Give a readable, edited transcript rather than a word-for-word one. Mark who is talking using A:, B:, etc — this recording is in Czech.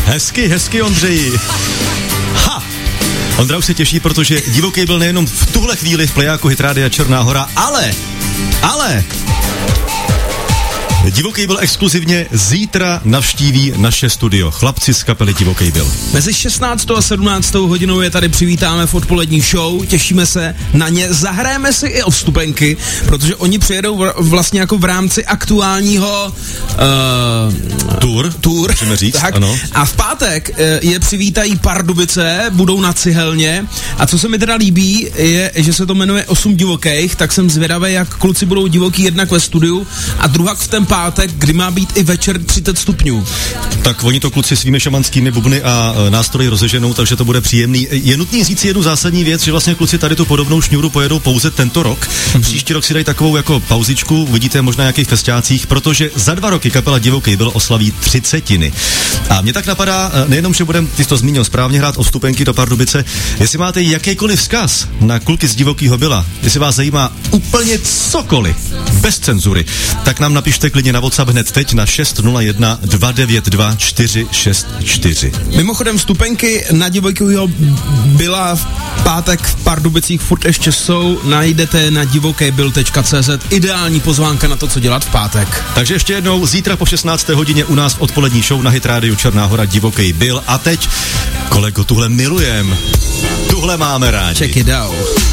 A: Hezky, Ondřeji. Ha! Ondra už se těší, protože Divoký byl nejenom v tuhle chvíli v plejáku Hit Rádia Černá Hora, ale Divoký byl exkluzivně zítra navštíví naše studio. Chlapci z kapely Divoký byl.
B: Mezi 16. a 17. hodinou je tady přivítáme v odpolední show, těšíme se na ně, zahrajeme si i o vstupenky, protože oni přijedou vlastně jako v rámci aktuálního tour,
A: můžeme říct,
B: tak,
A: ano.
B: A v pátek je přivítají Pardubice, budou na Cihelně a co se mi teda líbí je, že se to jmenuje 8 divokých, tak jsem zvědavý, jak kluci budou divoký jednak ve studiu a druhak v ten pátek, kdy má být i večer 30 stupňů.
A: Tak oni to kluci svými šamanskými bubny a nástroji rozeženou, takže to bude příjemný. Je nutný říct jednu zásadní věc, že vlastně kluci tady tu podobnou šňůru pojedou pouze tento rok. Příští rok si dají takovou jako pauzičku, uvidíte možná nějakých festiácích, protože za 2 roky kapela Divoký byl oslaví 30. A mě tak napadá, nejenom, že budeme, ty jsi to zmínil správně, hrát o vstupenky do Pardubice, jestli máte jakýkoliv vzkaz na kluky z Divokýho byla, jestli vás zajímá úplně cokoliv, bez cenzury, tak nám napište klidně na WhatsApp hned teď na 601 292 464.
B: Mimochodem vstupenky na Divokýho byla v pátek v Pardubicích furt ještě jsou, najdete na divokejbyl.cz, ideální pozvánka na to, co dělat v pátek.
A: Takže ještě jednou, zítra po 16. hodině u nás v odpolední show na Hit Rádiu Černá Hora Divoký byl. A teď, kolego, tuhle milujem, tuhle máme rádi.
B: Check it out.